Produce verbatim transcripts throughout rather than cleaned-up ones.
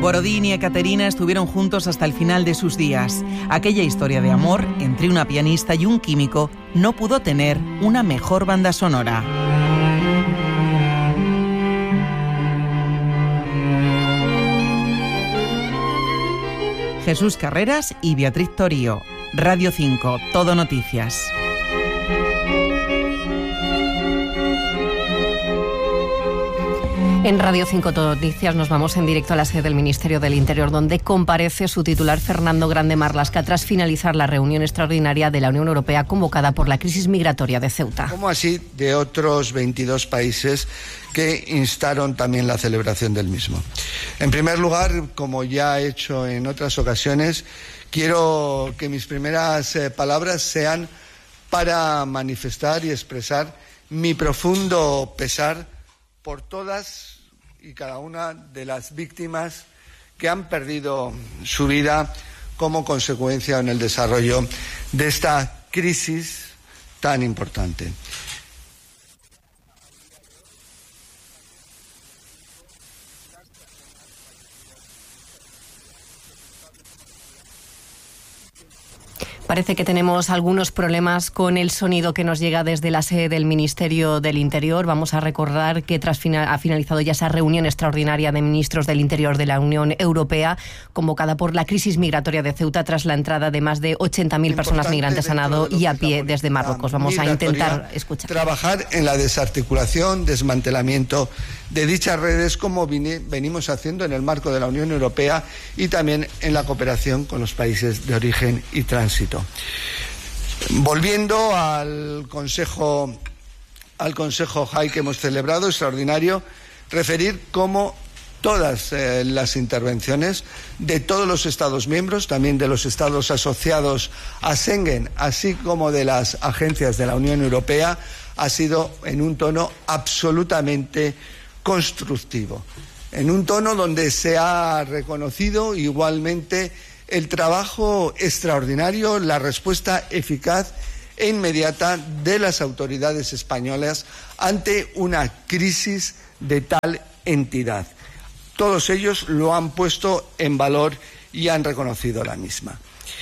Borodín y Ekaterina estuvieron juntos hasta el final de sus días. Aquella historia de amor entre una pianista y un químico no pudo tener una mejor banda sonora. Jesús Carreras y Beatriz Torío. Radio cinco, Todo Noticias. En Radio cinco Todo Noticias nos vamos en directo a la sede del Ministerio del Interior, donde comparece su titular Fernando Grande Marlaska tras finalizar la reunión extraordinaria de la Unión Europea convocada por la crisis migratoria de Ceuta. Como así de otros veintidós países que instaron también la celebración del mismo. En primer lugar, como ya he hecho en otras ocasiones, quiero que mis primeras eh, palabras sean para manifestar y expresar mi profundo pesar por todas y cada una de las víctimas que han perdido su vida como consecuencia en el desarrollo de esta crisis tan importante. Parece que tenemos algunos problemas con el sonido que nos llega desde la sede del Ministerio del Interior. Vamos a recordar que tras final, ha finalizado ya esa reunión extraordinaria de ministros del Interior de la Unión Europea, convocada por la crisis migratoria de Ceuta tras la entrada de más de ochenta mil personas migrantes a nado y a pie desde Marruecos. Vamos a intentar escuchar. Trabajar en la desarticulación, desmantelamiento de dichas redes, como venimos haciendo en el marco de la Unión Europea y también en la cooperación con los países de origen y tránsito. Volviendo al Consejo, al Consejo High que hemos celebrado, extraordinario, referir cómo todas eh, las intervenciones de todos los Estados miembros, también de los Estados asociados a Schengen, así como de las agencias de la Unión Europea, ha sido en un tono absolutamente constructivo, en un tono donde se ha reconocido igualmente el trabajo extraordinario, la respuesta eficaz e inmediata de las autoridades españolas ante una crisis de tal entidad. Todos ellos lo han puesto en valor y han reconocido la misma.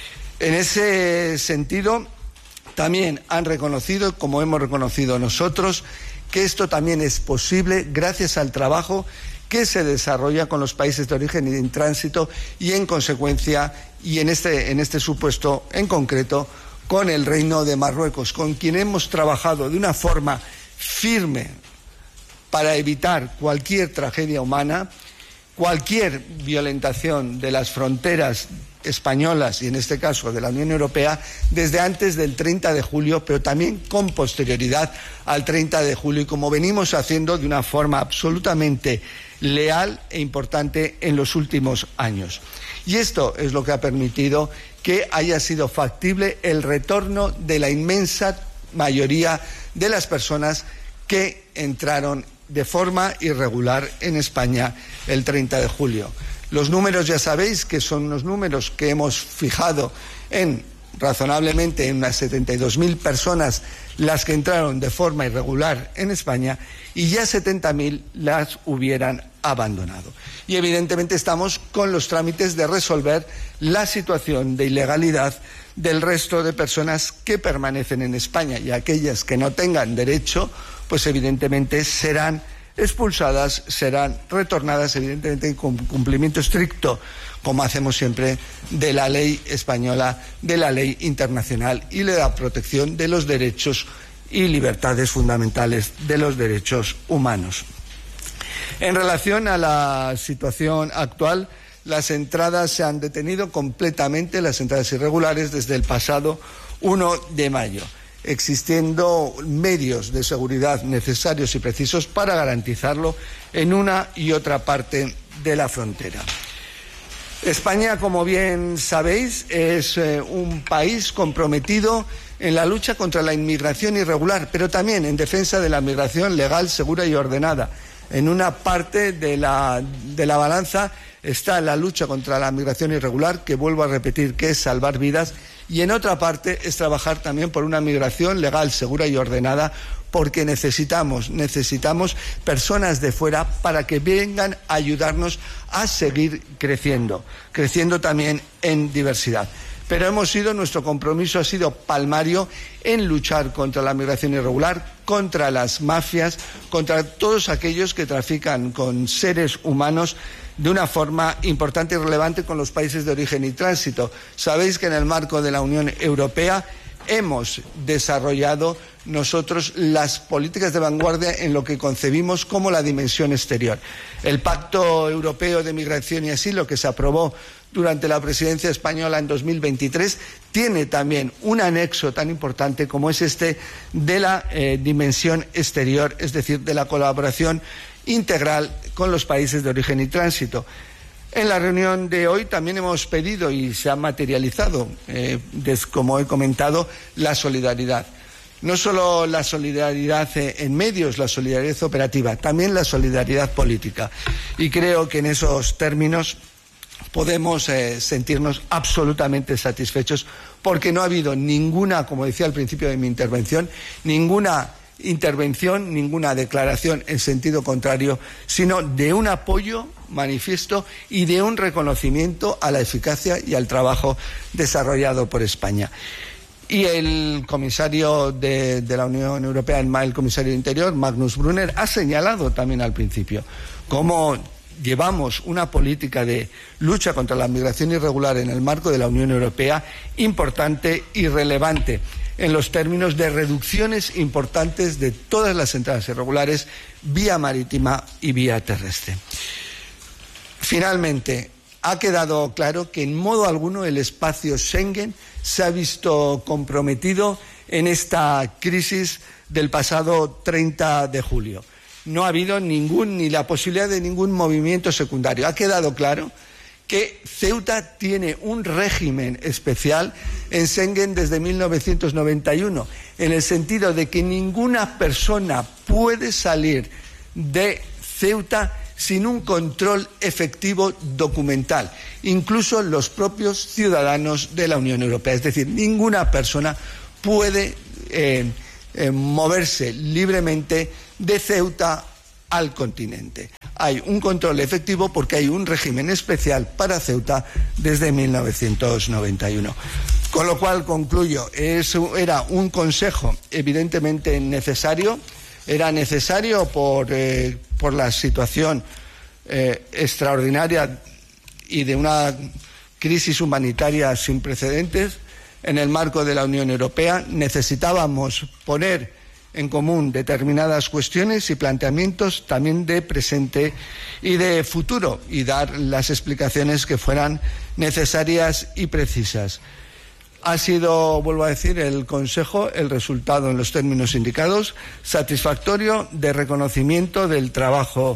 En ese sentido, también han reconocido, como hemos reconocido nosotros, que esto también es posible gracias al trabajo que se desarrolla con los países de origen y en tránsito y, en consecuencia, y en este, en este supuesto en concreto, con el Reino de Marruecos, con quien hemos trabajado de una forma firme para evitar cualquier tragedia humana, cualquier violentación de las fronteras españolas y en este caso de la Unión Europea desde antes del treinta de julio, pero también con posterioridad al treinta de julio y como venimos haciendo de una forma absolutamente leal e importante en los últimos años. Y esto es lo que ha permitido que haya sido factible el retorno de la inmensa mayoría de las personas que entraron de forma irregular en España el treinta de julio. Los números ya sabéis que son unos números que hemos fijado en razonablemente en unas setenta y dos mil personas las que entraron de forma irregular en España y ya setenta mil las hubieran abandonado. Y evidentemente estamos con los trámites de resolver la situación de ilegalidad del resto de personas que permanecen en España y aquellas que no tengan derecho, pues evidentemente serán expulsadas, serán retornadas, evidentemente con cumplimiento estricto, como hacemos siempre, de la ley española, de la ley internacional y de la protección de los derechos y libertades fundamentales de los derechos humanos. En relación a la situación actual, las entradas se han detenido completamente, las entradas irregulares, desde el pasado uno de mayo. Existiendo medios de seguridad necesarios y precisos para garantizarlo en una y otra parte de la frontera. España, como bien sabéis, es eh, un país comprometido en la lucha contra la inmigración irregular, pero también en defensa de la migración legal, segura y ordenada. En una parte de la, de la balanza está la lucha contra la migración irregular, que vuelvo a repetir que es salvar vidas, y en otra parte es trabajar también por una migración legal, segura y ordenada, porque necesitamos, necesitamos personas de fuera para que vengan a ayudarnos a seguir creciendo, creciendo también en diversidad. Pero hemos sido, nuestro compromiso ha sido palmario en luchar contra la migración irregular, contra las mafias, contra todos aquellos que trafican con seres humanos de una forma importante y relevante con los países de origen y tránsito. Sabéis que en el marco de la Unión Europea hemos desarrollado nosotros las políticas de vanguardia en lo que concebimos como la dimensión exterior. El Pacto Europeo de Migración y Asilo, que se aprobó durante la presidencia española en dos mil veintitrés, tiene también un anexo tan importante como es este de la eh, dimensión exterior, es decir, de la colaboración integral con los países de origen y tránsito. En la reunión de hoy también hemos pedido y se ha materializado, eh, des, como he comentado, la solidaridad. No solo la solidaridad en medios, la solidaridad operativa, también la solidaridad política. Y creo que en esos términos podemos eh, sentirnos absolutamente satisfechos porque no ha habido ninguna, como decía al principio de mi intervención, ninguna intervención, ninguna declaración en sentido contrario, sino de un apoyo manifiesto y de un reconocimiento a la eficacia y al trabajo desarrollado por España. Y el comisario de, de la Unión Europea, el comisario de Interior, Magnus Brunner, ha señalado también al principio cómo llevamos una política de lucha contra la migración irregular en el marco de la Unión Europea importante y relevante en los términos de reducciones importantes de todas las entradas irregulares vía marítima y vía terrestre. Finalmente, ha quedado claro que en modo alguno el espacio Schengen se ha visto comprometido en esta crisis del pasado treinta de julio. No ha habido ningún, ni la posibilidad de ningún movimiento secundario. Ha quedado claro que Ceuta tiene un régimen especial en Schengen desde mil novecientos noventa y uno, en el sentido de que ninguna persona puede salir de Ceuta sin un control efectivo documental, incluso los propios ciudadanos de la Unión Europea. Es decir, ninguna persona puede eh, eh, moverse libremente de Ceuta al continente. Hay un control efectivo porque hay un régimen especial para Ceuta desde mil novecientos noventa y uno. Con lo cual, concluyo, eso era un consejo evidentemente necesario, era necesario por, eh, por la situación eh, extraordinaria y de una crisis humanitaria sin precedentes en el marco de la Unión Europea. Necesitábamos poner en común determinadas cuestiones y planteamientos también de presente y de futuro y dar las explicaciones que fueran necesarias y precisas. Ha sido, vuelvo a decir, el Consejo, el resultado en los términos indicados, satisfactorio, de reconocimiento del trabajo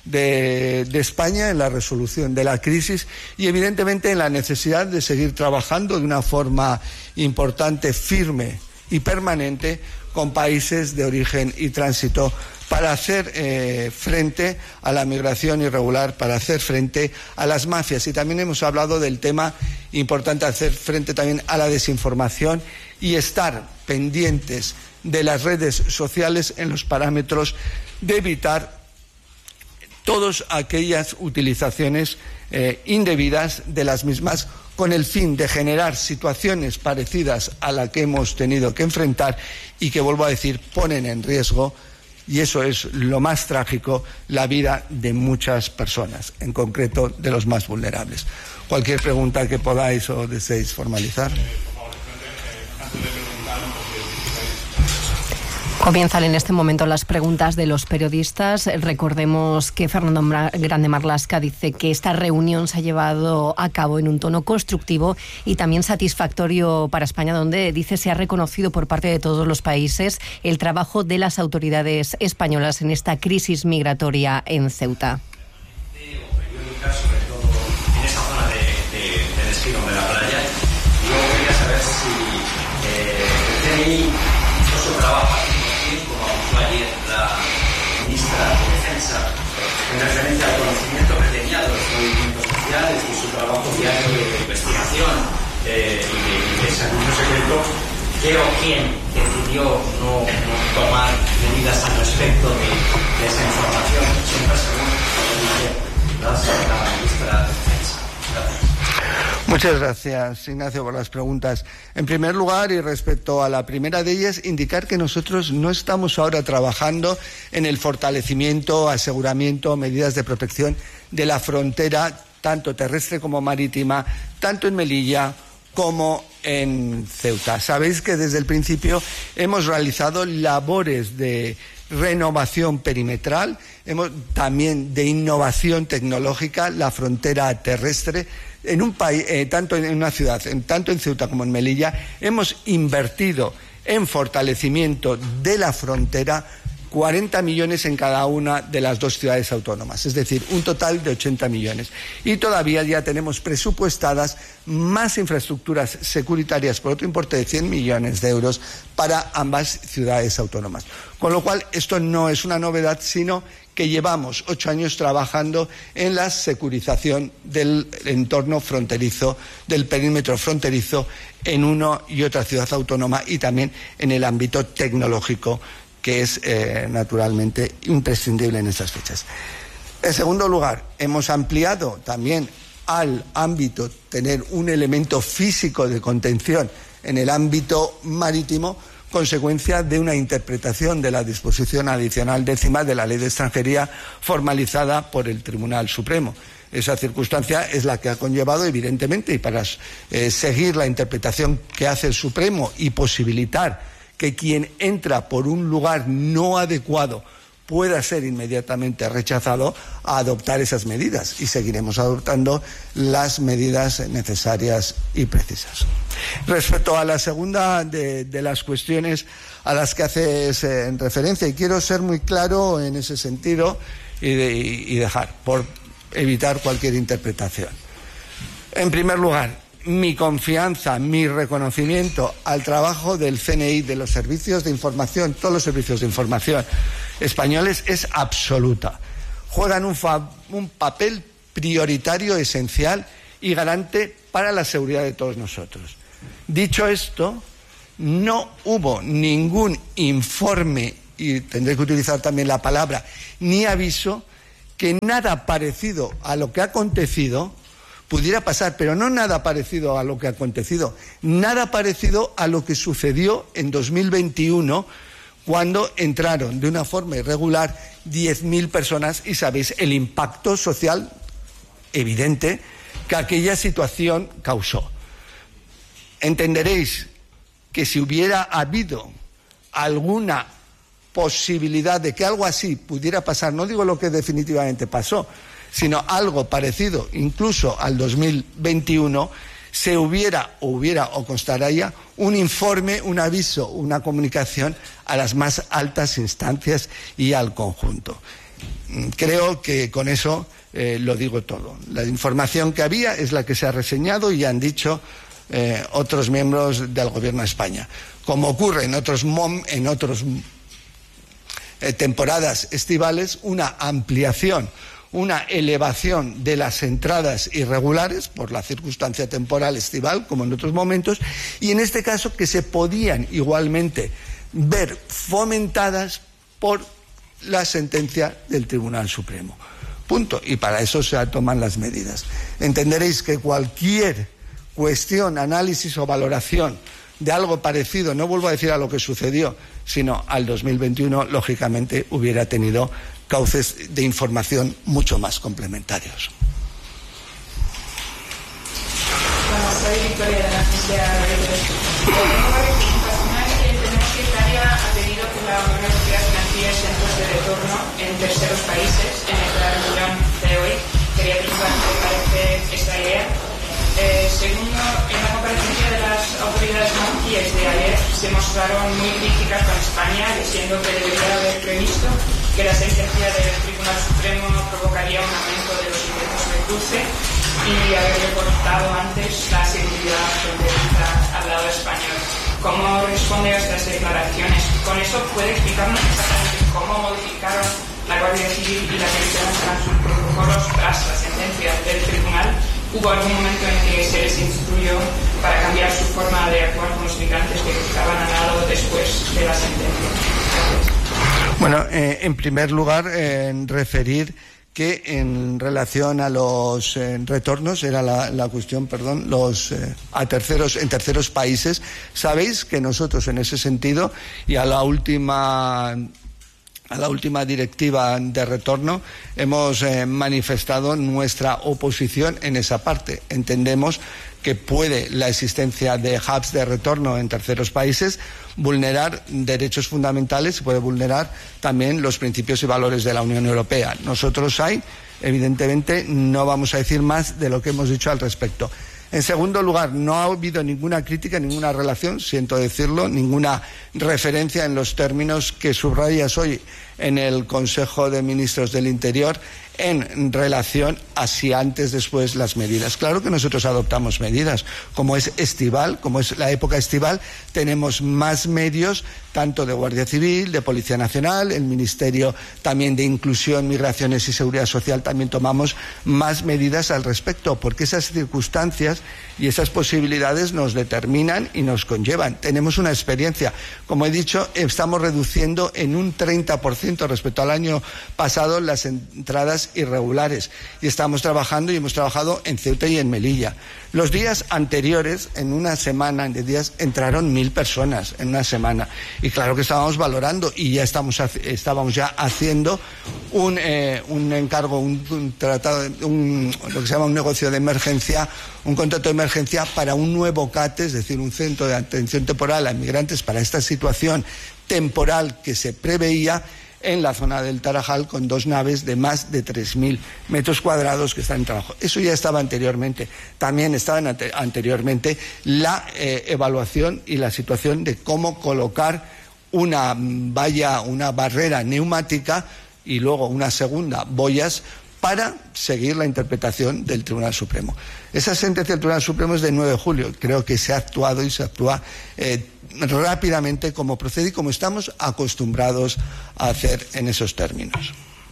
de, de España en la resolución de la crisis y evidentemente en la necesidad de seguir trabajando de una forma importante, firme y permanente con países de origen y tránsito para hacer eh, frente a la migración irregular, para hacer frente a las mafias. Y también hemos hablado del tema importante, hacer frente también a la desinformación y estar pendientes de las redes sociales en los parámetros de evitar todas aquellas utilizaciones eh, indebidas de las mismas, con el fin de generar situaciones parecidas a la que hemos tenido que enfrentar y que, vuelvo a decir, ponen en riesgo, y eso es lo más trágico, la vida de muchas personas, en concreto de los más vulnerables. Cualquier pregunta que podáis o deseéis formalizar. Comienzan en este momento las preguntas de los periodistas. Recordemos que Fernando Grande Marlaska dice que esta reunión se ha llevado a cabo en un tono constructivo y también satisfactorio para España, donde dice se ha reconocido por parte de todos los países el trabajo de las autoridades españolas en esta crisis migratoria en Ceuta. Sobre todo en esa zona de, de, de destino de la playa. Yo quería saber si eh, el C N I hizo su trabajo, como anunció ayer la ministra de Defensa, en referencia al conocimiento que tenía de los movimientos sociales y su trabajo diario de investigación eh, y, de, y de servicio secreto, qué o quién decidió no, no tomar medidas al respecto de, de esa información, siempre según la ministra de Defensa. Gracias. Muchas gracias, Ignacio, por las preguntas. En primer lugar, y respecto a la primera de ellas, indicar que nosotros no estamos ahora trabajando en el fortalecimiento, aseguramiento, medidas de protección de la frontera, tanto terrestre como marítima, tanto en Melilla como en Ceuta. Sabéis que desde el principio hemos realizado labores de renovación perimetral, hemos, también de innovación tecnológica, la frontera terrestre. En un país, eh, tanto en una ciudad, en, tanto en Ceuta como en Melilla, hemos invertido en fortalecimiento de la frontera cuarenta millones en cada una de las dos ciudades autónomas, es decir, un total de ochenta millones. Y todavía ya tenemos presupuestadas más infraestructuras securitarias por otro importe de cien millones de euros para ambas ciudades autónomas. Con lo cual, esto no es una novedad, sino que llevamos ocho años trabajando en la securización del entorno fronterizo, del perímetro fronterizo en una y otra ciudad autónoma y también en el ámbito tecnológico, que es eh, naturalmente imprescindible en estas fechas. En segundo lugar, hemos ampliado también al ámbito tener un elemento físico de contención en el ámbito marítimo, consecuencia de una interpretación de la disposición adicional décima de la Ley de Extranjería formalizada por el Tribunal Supremo. Esa circunstancia es la que ha conllevado, evidentemente, y para eh, seguir la interpretación que hace el Supremo y posibilitar que quien entra por un lugar no adecuado pueda ser inmediatamente rechazado, a adoptar esas medidas, y seguiremos adoptando las medidas necesarias y precisas. Respecto a la segunda de, de las cuestiones a las que haces eh, referencia, y quiero ser muy claro en ese sentido y, de, y dejar, por evitar cualquier interpretación. En primer lugar, mi confianza, mi reconocimiento al trabajo del C N I, de los servicios de información, todos los servicios de información españoles, es absoluta. Juegan un, fa un papel prioritario, esencial y garante para la seguridad de todos nosotros. Dicho esto, no hubo ningún informe, y tendré que utilizar también la palabra, ni aviso, que nada parecido a lo que ha acontecido pudiera pasar, pero no nada parecido a lo que ha acontecido, nada parecido a lo que sucedió en dos mil veintiuno, cuando entraron de una forma irregular diez mil personas, y sabéis el impacto social evidente que aquella situación causó. Entenderéis que si hubiera habido alguna posibilidad de que algo así pudiera pasar, no digo lo que definitivamente pasó, sino algo parecido incluso al dos mil veintiuno, se hubiera o hubiera o constaría un informe, un aviso, una comunicación a las más altas instancias y al conjunto. Creo que con eso eh, lo digo todo. La información que había es la que se ha reseñado y han dicho eh, otros miembros del Gobierno de España. Como ocurre en otros mom, en otros eh, temporadas estivales, una ampliación, una elevación de las entradas irregulares por la circunstancia temporal estival, como en otros momentos, y en este caso que se podían igualmente ver fomentadas por la sentencia del Tribunal Supremo. Punto. Y para eso se toman las medidas. Entenderéis que cualquier cuestión, análisis o valoración de algo parecido, no vuelvo a decir a lo que sucedió, sino al dos mil veintiuno, lógicamente hubiera tenido cauces de información mucho más complementarios. Bueno, soy Victoria de la agencia Reuters. Tenemos varias preguntas. Una es que tenemos que Italia ha pedido que la Unión Europea financie centros de retorno en terceros países. En esta reunión de hoy quería preguntar qué le parece esta idea. Eh, segundo, en la comparecencia de las autoridades marroquíes de ayer se mostraron muy críticas con España, diciendo que debería haber previsto que la sentencia del Tribunal Supremo provocaría un aumento de los intentos de cruce y haber reportado antes la seguridad fronteriza al lado español. ¿Cómo responde a estas declaraciones? Con eso puede explicarnos exactamente cómo modificaron la Guardia Civil y la Policía Nacional sus protocolos tras la sentencia del Tribunal. ¿Hubo algún momento en que se les instruyó para cambiar su forma de actuar con los migrantes que cruzaban a nado después de la sentencia. Gracias. Bueno, eh, en primer lugar, eh, referir que en relación a los eh, retornos, era la, la cuestión, perdón, los eh, a terceros, en terceros países, sabéis que nosotros en ese sentido y a la última a la última directiva de retorno hemos eh, manifestado nuestra oposición en esa parte. Entendemos que puede la existencia de hubs de retorno en terceros países vulnerar derechos fundamentales y puede vulnerar también los principios y valores de la Unión Europea. Nosotros ahí, evidentemente, no vamos a decir más de lo que hemos dicho al respecto. En segundo lugar, no ha habido ninguna crítica, ninguna relación, siento decirlo, ninguna referencia en los términos que subrayas hoy en el Consejo de Ministros del Interior en relación a si antes, después las medidas. Claro que nosotros adoptamos medidas. Como es estival, como es la época estival, tenemos más medios, tanto de Guardia Civil, de Policía Nacional, el Ministerio también de Inclusión, Migraciones y Seguridad Social, también tomamos más medidas al respecto, porque esas circunstancias y esas posibilidades nos determinan y nos conllevan. Tenemos una experiencia. Como he dicho, estamos reduciendo en un treinta por ciento respecto al año pasado las entradas irregulares y estamos trabajando y hemos trabajado en Ceuta y en Melilla. Los días anteriores, en una semana de días, entraron mil personas en una semana y claro que estábamos valorando y ya estamos estábamos ya haciendo un, eh, un encargo, un, un tratado, un, lo que se llama un negocio de emergencia, un contrato de emergencia para un nuevo C A T E, es decir, un centro de atención temporal a inmigrantes para esta situación temporal que se preveía en la zona del Tarajal, con dos naves de más de tres mil metros cuadrados que están en trabajo. Eso ya estaba anteriormente. También estaba ante, anteriormente la eh, evaluación y la situación de cómo colocar una valla, una barrera neumática y luego una segunda, boyas, para seguir la interpretación del Tribunal Supremo. Esa sentencia del Tribunal Supremo es de nueve de julio. Creo que se ha actuado y se actúa eh, rápidamente como procede y como estamos acostumbrados a hacer en esos términos.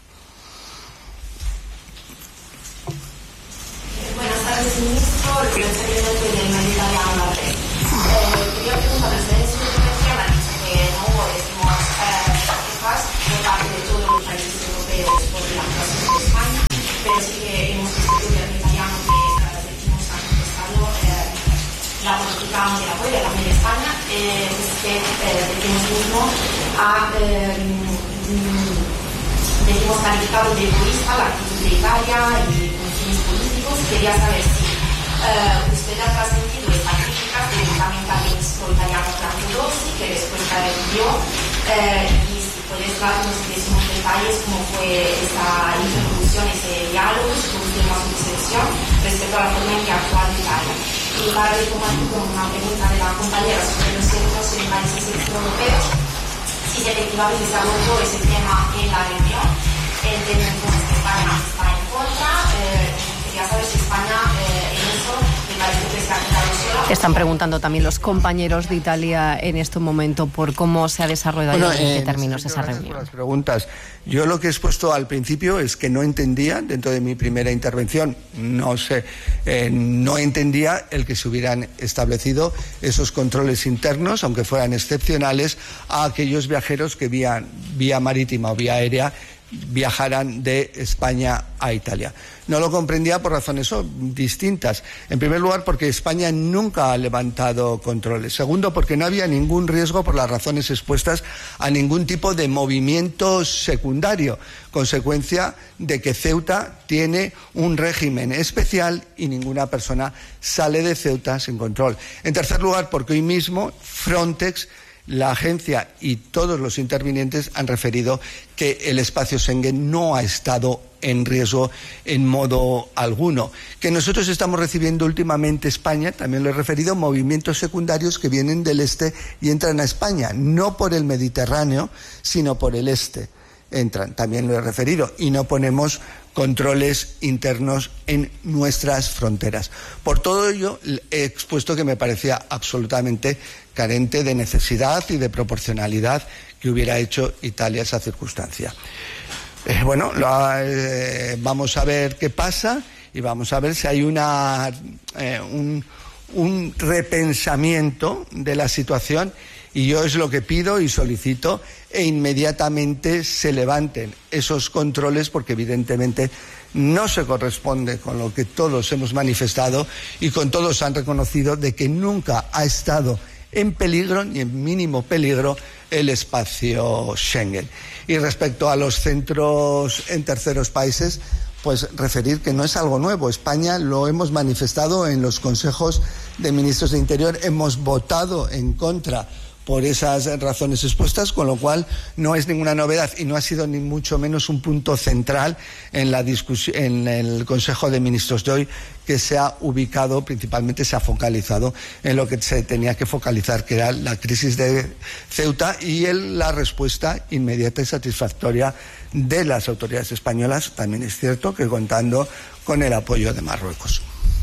Buenas tardes, ministro. El presidente del Medida de Amarte. Quería preguntarle, ustedes en su intervención han dicho que no hubo décimos quejas por parte de todos los países europeos por la actuación de España, pero sí que hemos visto que el gobierno italiano que decimos ha contestado la política de la apoyo también de España, eh, es que eh, decimos mismo ha eh, decimos calificado de egoísta la actitud de Italia y con fines políticos. Quería saber si uh, usted ha trascendido esta crítica directamente al ministro italiano Franco Rossi, que después la recibió, uh, y si puedes darnos décimos detalles cómo fue esa introducción, ese diálogo, su última subsección respecto a la forma en que actúa Italia. Y para retomar con una pregunta de la compañera sobre los centros en países extraeuropeos, si efectivamente se abordó ese tema en la reunión, entiendo entonces que España está en contra. Eh, quería saber si España eh, en eso me parece que se ha quedado sola. Están preguntando también los compañeros de Italia en este momento por cómo se ha desarrollado bueno, y en eh, qué términos esa gracias reunión. Por las preguntas. Yo lo que he expuesto al principio es que no entendía, dentro de mi primera intervención, no sé, eh, no entendía el que se hubieran establecido esos controles internos, aunque fueran excepcionales, a aquellos viajeros que vía, vía marítima o vía aérea viajaran de España a Italia. No lo comprendía por razones distintas. En primer lugar, porque España nunca ha levantado controles. Segundo, porque no había ningún riesgo, por las razones expuestas, a ningún tipo de movimiento secundario, consecuencia de que Ceuta tiene un régimen especial y ninguna persona sale de Ceuta sin control. En tercer lugar, porque hoy mismo Frontex, la agencia y todos los intervinientes han referido que el espacio Schengen no ha estado en riesgo en modo alguno. Que nosotros estamos recibiendo últimamente España, también lo he referido, movimientos secundarios que vienen del este y entran a España, no por el Mediterráneo, sino por el este. Entran, también lo he referido, y no ponemos controles internos en nuestras fronteras. Por todo ello, he expuesto que me parecía absolutamente carente de necesidad y de proporcionalidad que hubiera hecho Italia esa circunstancia. Eh, bueno, lo, eh, vamos a ver qué pasa y vamos a ver si hay una, eh, un, un repensamiento de la situación, y yo es lo que pido y solicito, e inmediatamente se levanten esos controles, porque evidentemente no se corresponde con lo que todos hemos manifestado y con todos han reconocido de que nunca ha estado en peligro, ni en mínimo peligro, el espacio Schengen. Y respecto a los centros en terceros países, pues referir que no es algo nuevo. España lo hemos manifestado en los consejos de ministros de Interior, hemos votado en contra por esas razones expuestas, con lo cual no es ninguna novedad y no ha sido ni mucho menos un punto central en la discusión en el Consejo de Ministros de hoy, que se ha ubicado, principalmente se ha focalizado en lo que se tenía que focalizar, que era la crisis de Ceuta y el, la respuesta inmediata y satisfactoria de las autoridades españolas. También es cierto que contando con el apoyo de Marruecos.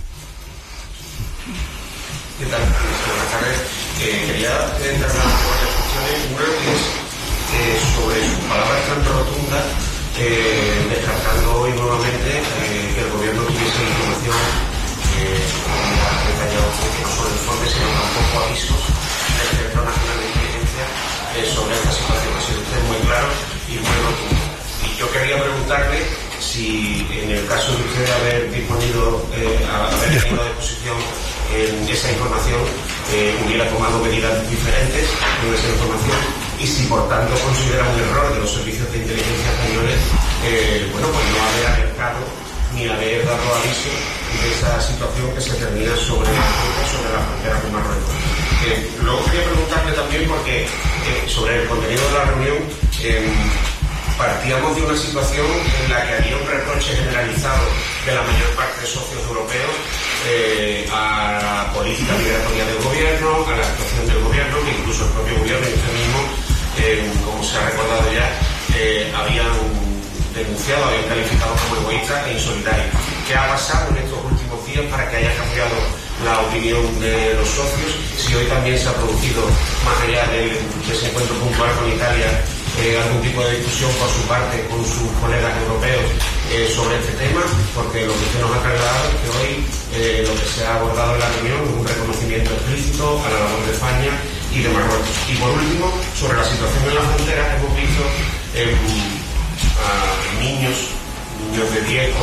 ¿Qué tal? Buenas tardes. Eh, quería entrar en varias cuestiones. Una es eh, sobre sus palabras tan rotundas, eh, descartando hoy nuevamente eh, que el gobierno tuviese información, eh, como ha detallado usted, que no solo informes, sino tampoco avisos del Centro Nacional de Inteligencia eh, sobre esta situación. Ha sido usted muy claro y muy rotundo. Y yo quería preguntarle si en el caso de usted haber disponido, eh, haber tenido a disposición en esa información, eh, hubiera tomado medidas diferentes con esa información, y si por tanto considera un error de los servicios de inteligencia españoles, eh, bueno, pues no haber alertado ni haber dado aviso de esa situación que se termina sobre, sobre la frontera con Marruecos. Eh, luego quería preguntarle también, porque eh, sobre el contenido de la reunión, eh, partíamos de una situación en la que había un reproche generalizado de la mayor parte de socios europeos eh, a la política migratoria del gobierno, a la actuación del gobierno, que incluso el propio gobierno y usted mismo, eh, como se ha recordado ya, eh, habían denunciado, habían calificado como egoísta e insolidario. ¿Qué ha pasado en estos últimos días para que haya cambiado la opinión de los socios? Si hoy también se ha producido, más allá de, de ese encuentro puntual con Italia, Eh, algún tipo de discusión por su parte con sus colegas europeos eh, sobre este tema, porque lo que usted nos ha trasladado es que hoy eh, lo que se ha abordado en la reunión es un reconocimiento explícito a la labor de España y de Marruecos. Y por último, sobre la situación en la frontera, hemos visto eh, a niños, niños de diez